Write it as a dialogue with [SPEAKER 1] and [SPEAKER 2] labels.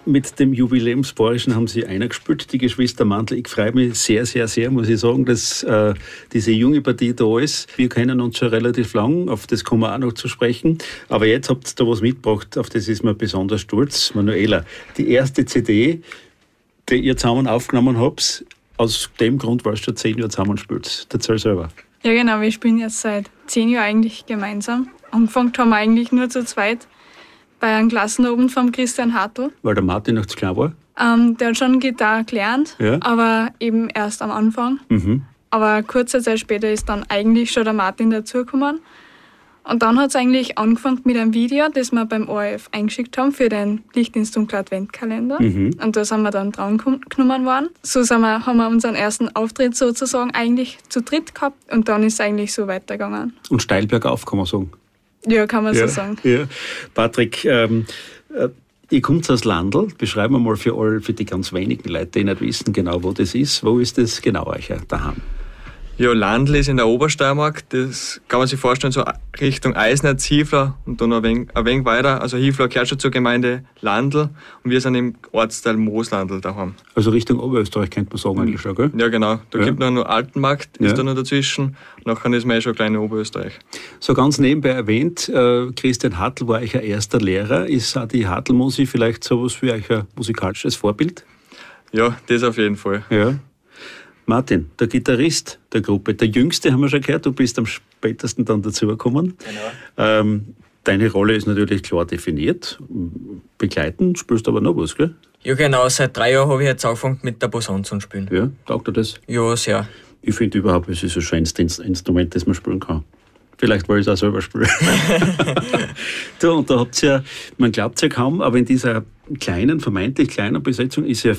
[SPEAKER 1] mit dem Jubiläumsbayerischen haben Sie einer gespielt, die Geschwister Mandl. Ich freue mich sehr, sehr, sehr, muss ich sagen, dass diese junge Partie da ist. Wir kennen uns schon relativ lang, auf das kommen wir auch noch zu sprechen. Aber jetzt habt ihr da was mitgebracht, auf das ist mir besonders stolz. Manuela, die erste CD, die ihr zusammen aufgenommen habt, aus dem Grund, weil ihr schon 10 Jahre zusammen spielt. Erzähl selber.
[SPEAKER 2] Ja genau, wir spielen jetzt seit 10 Jahren eigentlich gemeinsam. Angefangen haben wir eigentlich nur zu zweit bei einem Klassenabend von Christian Hartl.
[SPEAKER 1] Weil der Martin noch zu klein war?
[SPEAKER 2] Der hat schon Gitarre gelernt,
[SPEAKER 1] Ja.
[SPEAKER 2] aber eben erst am Anfang. Aber kurze Zeit später ist dann eigentlich schon der Martin dazugekommen. Und dann hat es eigentlich angefangen mit einem Video, das wir beim ORF eingeschickt haben für den Licht ins Dunkle Adventkalender. Und da sind wir dann dran genommen worden. So haben wir unseren ersten Auftritt sozusagen eigentlich zu dritt gehabt und dann ist es eigentlich so weitergegangen.
[SPEAKER 1] Und steil bergauf, kann man sagen.
[SPEAKER 2] Ja, kann man so sagen.
[SPEAKER 1] Ja. Patrick, ihr kommt aus Landl. Beschreiben wir mal für die ganz wenigen Leute, die nicht wissen genau, wo das ist. Wo ist das genau euch daheim?
[SPEAKER 3] Ja, Landl ist in der Obersteiermark. Das kann man sich vorstellen, so Richtung Eisnetz, Hiefler und dann ein wenig weiter. Also Hiefler gehört schon zur Gemeinde Landl und wir sind im Ortsteil Mooslandl daheim.
[SPEAKER 1] Also Richtung Oberösterreich, könnte man sagen eigentlich schon, gell?
[SPEAKER 3] Ja, genau. Da gibt es noch Altenmarkt, ist
[SPEAKER 1] Ja.
[SPEAKER 3] da noch dazwischen. Nachher ist man schon klein in Oberösterreich.
[SPEAKER 1] So ganz nebenbei erwähnt, Christian Hartl war euch ein erster Lehrer. Ist auch die Hartl-Musik vielleicht sowas für euch ein musikalisches Vorbild?
[SPEAKER 3] Ja, das auf jeden Fall.
[SPEAKER 1] Ja. Martin, der Gitarrist der Gruppe, der Jüngste haben wir schon gehört, du bist am spätesten dann dazugekommen.
[SPEAKER 3] Genau.
[SPEAKER 1] Deine Rolle ist natürlich klar definiert. Begleiten spielst aber noch was, gell?
[SPEAKER 4] Ja genau, seit 3 Jahren habe ich jetzt angefangen mit der Posaune zu spielen.
[SPEAKER 1] Ja, taugt dir das?
[SPEAKER 4] Ja, sehr.
[SPEAKER 1] Ich finde überhaupt, es ist das schönste Instrument, das man spielen kann. Vielleicht, weil ich es auch selber spiele. Und da habt ihr ja, man glaubt es ja kaum, aber in dieser vermeintlich kleinen Besetzung ist ja